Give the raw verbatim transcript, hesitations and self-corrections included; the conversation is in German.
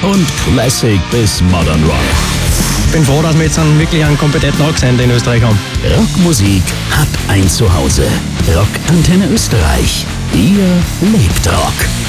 und Classic bis Modern Rock. Ich bin froh, dass wir jetzt einen, wirklich einen kompetenten Rocksender in Österreich haben. Rockmusik hat ein Zuhause. Rockantenne Österreich. Hier lebt Rock.